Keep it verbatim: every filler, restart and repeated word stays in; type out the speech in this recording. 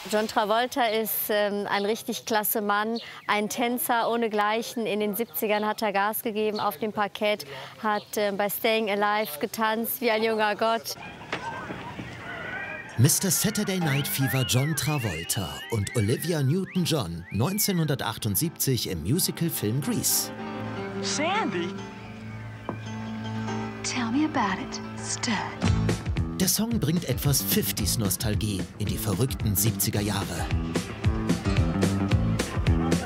John Travolta ist ähm, ein richtig klasse Mann, ein Tänzer ohnegleichen. In den siebzigern hat er Gas gegeben auf dem Parkett, hat äh, bei Staying Alive getanzt wie ein junger Gott. Mister Saturday Night Fever John Travolta und Olivia Newton-John neunzehnhundertachtundsiebzig im Musicalfilm Grease. Sandy? Tell me about it, stud. Der Song bringt etwas fünfziger-Nostalgie in die verrückten siebziger Jahre.